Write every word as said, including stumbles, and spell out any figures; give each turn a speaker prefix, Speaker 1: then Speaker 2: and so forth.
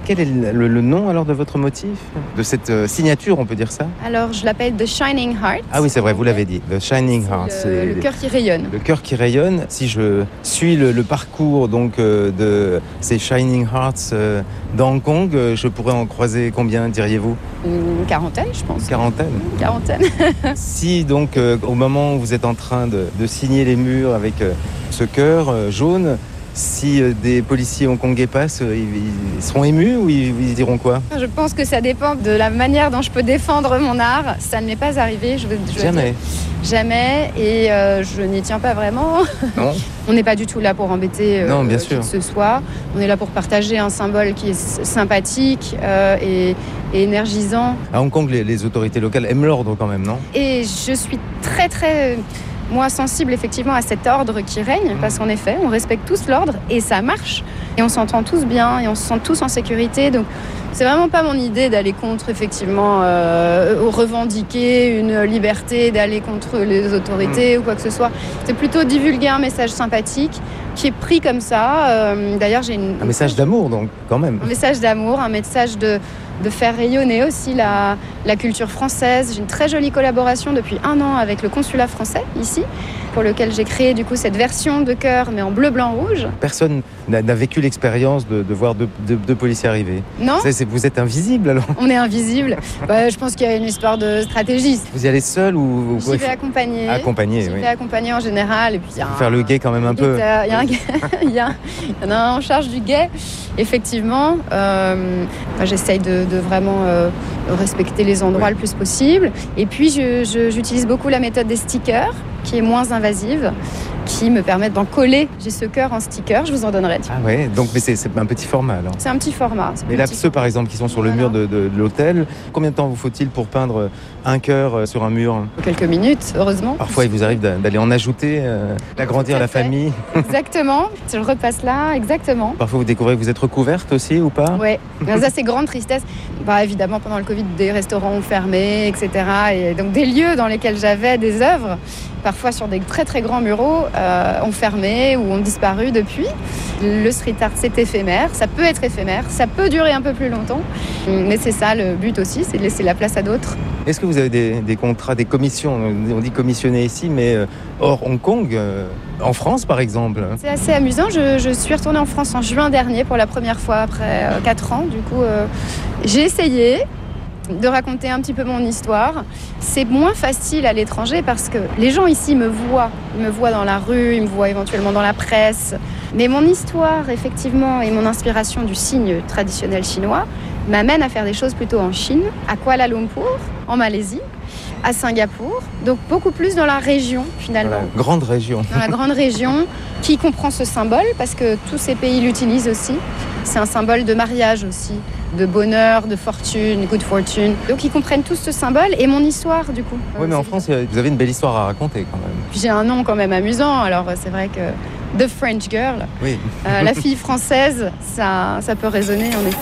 Speaker 1: Quel est le, le- le nom alors de votre motif? De cette euh, signature, on peut dire ça?
Speaker 2: Alors, je l'appelle The Shining Heart.
Speaker 1: Ah oui, c'est vrai, vous l'avez dit. The Shining Heart.
Speaker 2: C'est le, le cœur qui rayonne.
Speaker 1: Le cœur qui rayonne. Si je suis le, le parcours donc euh, de ces Shining Hearts euh, dans Hong Kong, euh, je pourrais en croiser combien, diriez-vous?
Speaker 2: Une quarantaine, je pense.
Speaker 1: Quarantaine.
Speaker 2: Une quarantaine.
Speaker 1: Si donc euh, au moment où vous êtes en train de, de signer les murs avec euh, ce cœur euh, jaune, si euh, des policiers hongkongais passent, euh, ils, ils seront émus ou ils, ils diront quoi?
Speaker 2: Je pense que ça dépend de la manière dont je peux défendre mon art. Ça ne m'est pas arrivé. Je veux, je veux
Speaker 1: Jamais.
Speaker 2: dire, jamais. Et euh, je n'y tiens pas vraiment.
Speaker 1: Non.
Speaker 2: On n'est pas du tout là pour embêter euh,
Speaker 1: Non, bien
Speaker 2: qui
Speaker 1: sûr.
Speaker 2: que ce soit. On est là pour partager un symbole qui est sympathique euh, et, et énergisant.
Speaker 1: À Hong Kong, les, les autorités locales aiment l'ordre quand même, non?
Speaker 2: Et je suis très très moi sensible effectivement à cet ordre qui règne, parce qu'en effet on respecte tous l'ordre et ça marche et on s'entend tous bien et on se sent tous en sécurité. Donc c'est vraiment pas mon idée d'aller contre effectivement euh, revendiquer une liberté, d'aller contre les autorités mmh. ou quoi que ce soit. C'est plutôt divulguer un message sympathique qui est pris comme ça. Euh, d'ailleurs j'ai une,
Speaker 1: un message d'amour donc quand même.
Speaker 2: Un message d'amour, un message de de faire rayonner aussi la, la culture française. J'ai une très jolie collaboration depuis un an avec le consulat français ici, pour lequel j'ai créé du coup cette version de cœur mais en bleu, blanc, rouge.
Speaker 1: Personne n'a, n'a vécu l'expérience de, de voir deux, deux, deux policiers arriver.
Speaker 2: Non.
Speaker 1: C'est, c'est, vous êtes invisible alors?
Speaker 2: On est invisible. Bah, je pense qu'il y a une histoire de stratégie.
Speaker 1: Vous y allez seul ou
Speaker 2: J'y vais accompagner.
Speaker 1: Accompagner,
Speaker 2: J'y
Speaker 1: oui.
Speaker 2: vais accompagner en général. Et puis, il y a un...
Speaker 1: Faire le guet quand même un peu.
Speaker 2: Il y a un, il y a, il y en a un en charge du guet. Effectivement, euh, j'essaye de, de vraiment euh, respecter les endroits oui. le plus possible. Et puis, je, je, j'utilise beaucoup la méthode des stickers, qui est moins invasive, qui me permettent d'en coller. J'ai ce cœur en sticker, je vous en donnerai.
Speaker 1: Ah ouais, donc mais c'est, c'est un petit format alors.
Speaker 2: C'est un petit format.
Speaker 1: Mais là, ceux par exemple qui sont sur voilà. le mur de, de, de l'hôtel, combien de temps vous faut-il pour peindre un cœur sur un mur?
Speaker 2: Quelques minutes, heureusement.
Speaker 1: Parfois, il vous arrive d'aller en ajouter, euh, d'agrandir la famille.
Speaker 2: Exactement, je repasse là, exactement.
Speaker 1: Parfois, vous découvrez que vous êtes recouverte aussi ou pas?
Speaker 2: Oui, ça c'est grande tristesse. Bah, évidemment, pendant le Covid, des restaurants ont fermé, et cetera. Et donc des lieux dans lesquels j'avais des œuvres, parfois sur des très très grands muraux, euh, ont fermé ou ont disparu depuis. Le street art, c'est éphémère, ça peut être éphémère, ça peut durer un peu plus longtemps, mais c'est ça le but aussi, c'est de laisser la place à d'autres.
Speaker 1: Est-ce que vous avez des, des contrats, des commissions, on dit commissionner ici, mais euh, hors Hong Kong, euh, en France par exemple?
Speaker 2: C'est assez amusant, je, je suis retournée en France en juin dernier pour la première fois après euh, quatre ans, du coup euh, j'ai essayé de raconter un petit peu mon histoire. C'est moins facile à l'étranger parce que les gens ici me voient. Ils me voient dans la rue, ils me voient éventuellement dans la presse. Mais mon histoire, effectivement, et mon inspiration du signe traditionnel chinois m'amène à faire des choses plutôt en Chine, à Kuala Lumpur, en Malaisie, à Singapour. Donc beaucoup plus dans la région, finalement.
Speaker 1: Dans la grande région.
Speaker 2: Dans la grande région, qui comprend ce symbole, parce que tous ces pays l'utilisent aussi. C'est un symbole de mariage aussi, de bonheur, de fortune, good fortune. Donc ils comprennent tous ce symbole et mon histoire du coup.
Speaker 1: Oui, mais en France, vous avez une belle histoire à raconter quand même.
Speaker 2: Puis j'ai un nom quand même amusant, alors c'est vrai que The French Girl,
Speaker 1: oui.
Speaker 2: euh, la fille française, ça, ça peut résonner en effet.